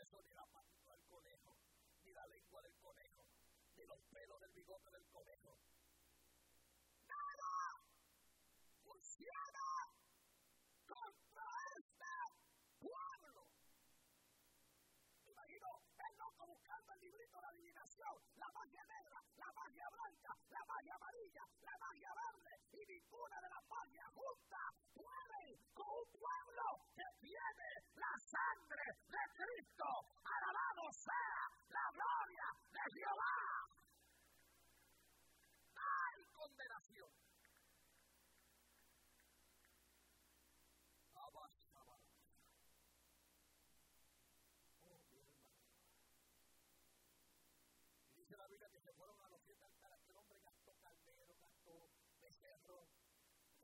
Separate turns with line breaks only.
eso ni la patita del conejo, ni la lengua del conejo, ni los pelos del bigote del conejo. ¡Nada funciona contra este pueblo! Me imagino el loco buscando el librito de adivinación, la magia negra, la magia blanca, la magia amarilla, la magia verde y ninguna de las magias juntas